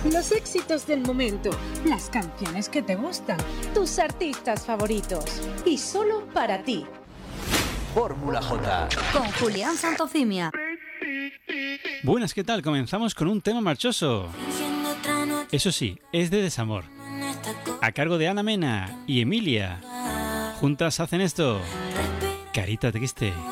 Los éxitos del momento, las canciones que te gustan, tus artistas favoritos y solo para ti. Fórmula J con Julián Santocimia. Buenas, ¿qué tal? Comenzamos con un tema marchoso. Eso sí, es de desamor. A cargo de Ana Mena y Emilia. Juntas hacen esto. Carita triste.